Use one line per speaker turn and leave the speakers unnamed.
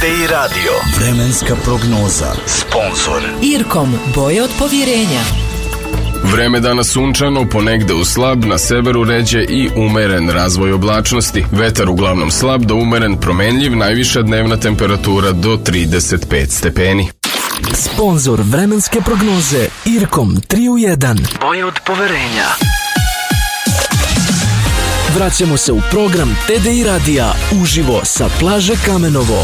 TDI Radio. Vremenska prognoza. Sponzor
Irkom, boje od povjerenja.
Vreme danas sunčano, ponegde u slab, na severu ređe i umeren razvoj oblačnosti. Vetar uglavnom slab do umeren promenljiv, najviša dnevna temperatura do 35 stepeni.
Sponzor vremenske prognoze Irkom 3 u 1.
boje od poverenja.
Vraćamo se u program TDI Radija uživo sa plaže Kamenovo.